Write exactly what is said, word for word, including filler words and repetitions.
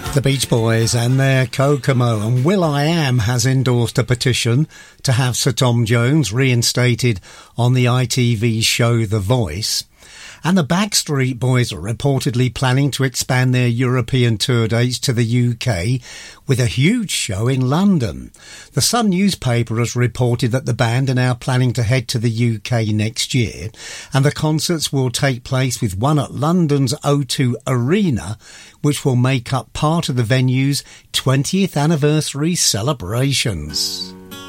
The Beach Boys and their Kokomo, and will.i.am has endorsed a petition to have Sir Tom Jones reinstated on the I T V show The Voice. And the Backstreet Boys are reportedly planning to expand their European tour dates to the U K with a huge show in London. The Sun newspaper has reported that the band are now planning to head to the U K next year, and the concerts will take place with one at London's O two Arena, which will make up part of the venue's twentieth anniversary celebrations.